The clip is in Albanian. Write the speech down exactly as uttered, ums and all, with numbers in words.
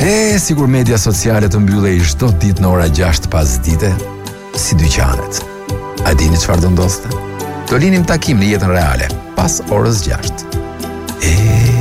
E, sigur media sociale të mbyllej çdo ditë në ora gjashtë pas dite, si dyqanet. A dini çfarë do ndodhte? Do linim takim në jetën reale, pas orës gjashtë. E,